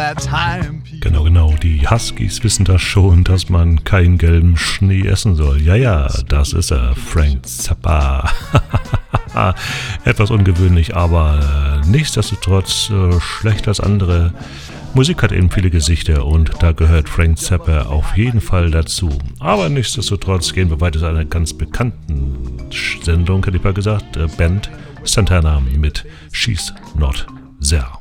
Genau, die Huskies wissen das schon, dass man keinen gelben Schnee essen soll. Ja, das ist er, Frank Zappa. Etwas ungewöhnlich, aber nichtsdestotrotz schlechter als andere. Musik hat eben viele Gesichter und da gehört Frank Zappa auf jeden Fall dazu. Aber nichtsdestotrotz gehen wir weiter zu einer ganz bekannten Sendung, hätte ich mal gesagt, Band Santana mit She's Not There.